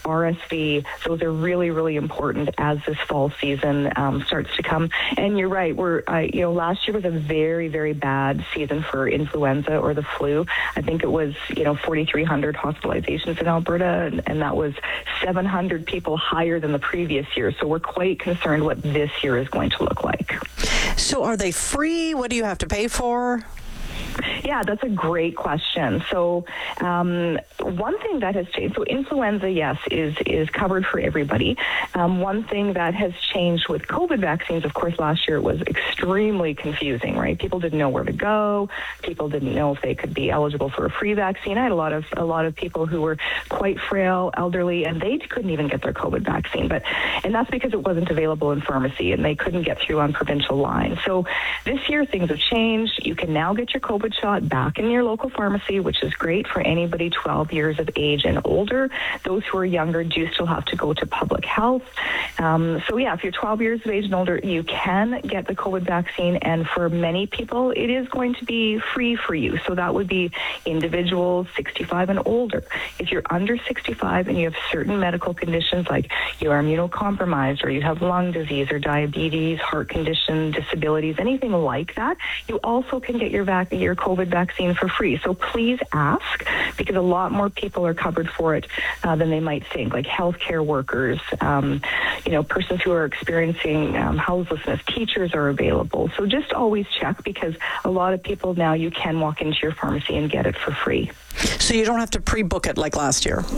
RSV, those are really, really important as this fall season starts to come. And you're right, last year was a very, very bad season for influenza or the flu. I think it was, 4,300 hospitalizations in Alberta, and that was 700 people higher than the previous year. So we're quite concerned what this year is going to look like. So are they free? What do you have to pay for? Yeah, that's a great question. So one thing that has changed, so influenza, yes, is covered for everybody. One thing that has changed with COVID vaccines, of course, last year it was extremely confusing, right? People didn't know where to go. People didn't know if they could be eligible for a free vaccine. I had a lot of people who were quite frail, elderly, and they couldn't even get their COVID vaccine. And that's because it wasn't available in pharmacy and they couldn't get through on provincial lines. So this year things have changed. You can now get your COVID shot back in your local pharmacy, which is great for anybody 12 years of age and older. Those who are younger do still have to go to public health. If you're 12 years of age and older, you can get the COVID vaccine, and for many people, it is going to be free for you. So that would be individuals 65 and older. If you're under 65 and you have certain medical conditions like you are immunocompromised or you have lung disease or diabetes, heart condition, disabilities, anything like that, you also can get your COVID vaccine for free. So please ask, because a lot more people are covered for it than they might think, like healthcare workers, persons who are experiencing houselessness, teachers are available. So just always check, because a lot of people now, you can walk into your pharmacy and get it for free. So you don't have to pre-book it like last year?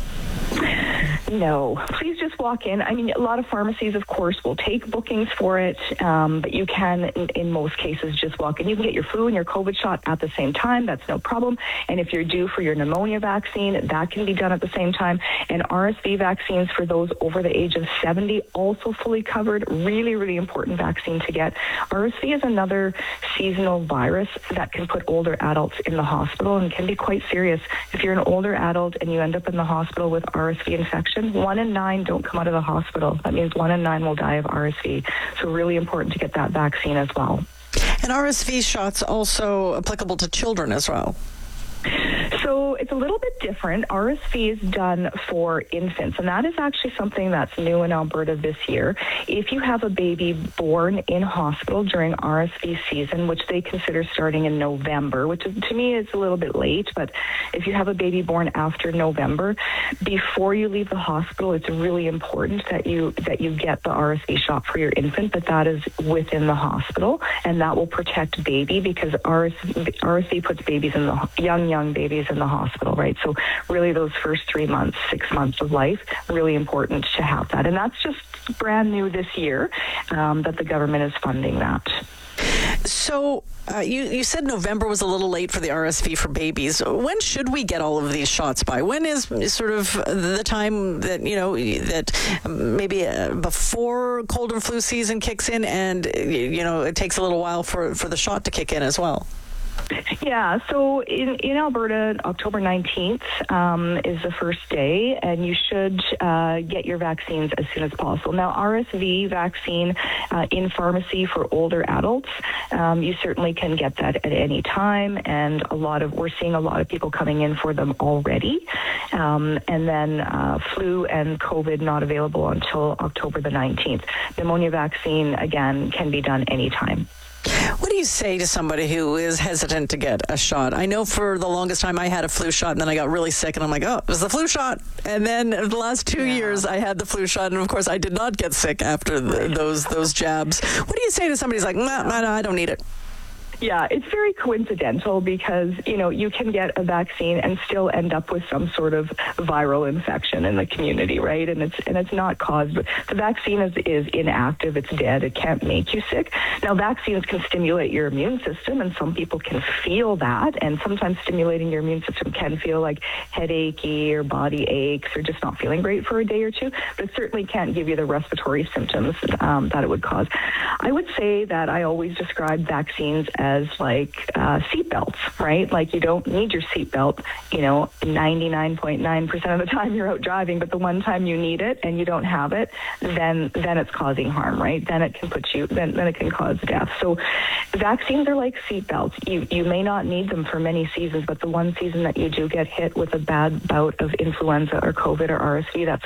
No, please just walk in. I mean, a lot of pharmacies, of course, will take bookings for it, but you can, in most cases, just walk in. You can get your flu and your COVID shot at the same time. That's no problem. And if you're due for your pneumonia vaccine, that can be done at the same time. And RSV vaccines for those over the age of 70, also fully covered. Really, really important vaccine to get. RSV is another seasonal virus that can put older adults in the hospital and can be quite serious. If you're an older adult and you end up in the hospital with RSV infection, 1 in 9 don't come out of the hospital. That means 1 in 9 will die of RSV. So really important to get that vaccine as well. And RSV shots also applicable to children as well? So it's a little bit different. RSV is done for infants, and that is actually something that's new in Alberta this year. If you have a baby born in hospital during RSV season, which they consider starting in November, which is, to me is a little bit late, but if you have a baby born after November, before you leave the hospital, it's really important that you get the RSV shot for your infant, but that is within the hospital, and that will protect baby, because RSV puts babies in the young babies in the hospital, right? So really those first 3 months, 6 months of life, really important to have that. And that's just brand new this year that the government is funding that. So you said November was a little late for the RSV for babies. When should we get all of these shots by? When is sort of the time that, that maybe before cold and flu season kicks in, and, it takes a little while for the shot to kick in as well? Yeah, so in Alberta, October 19th is the first day, and you should get your vaccines as soon as possible. Now, RSV vaccine in pharmacy for older adults, you certainly can get that at any time, and we're seeing a lot of people coming in for them already. And then flu and COVID not available until October the 19th. Pneumonia vaccine, again, can be done anytime. What do you say to somebody who is hesitant to get a shot? I know for the longest time I had a flu shot, and then I got really sick, and I'm like, oh, it was the flu shot. And then the last 2 years I had the flu shot, and of course I did not get sick after those jabs. What do you say to somebody who's like, no, I don't need it? Yeah, it's very coincidental, because, you can get a vaccine and still end up with some sort of viral infection in the community, right? And it's not caused, the vaccine is inactive, it's dead, it can't make you sick. Now, vaccines can stimulate your immune system, and some people can feel that, and sometimes stimulating your immune system can feel like headachy or body aches or just not feeling great for a day or two, but it certainly can't give you the respiratory symptoms that it would cause. I would say that I always describe vaccines as like seatbelts, right? Like, you don't need your seatbelt, 99.9% of the time you're out driving, but the one time you need it and you don't have it, then it's causing harm, right? Then it can then it can cause death. So vaccines are like seatbelts. You may not need them for many seasons, but the one season that you do get hit with a bad bout of influenza or COVID or RSV, that's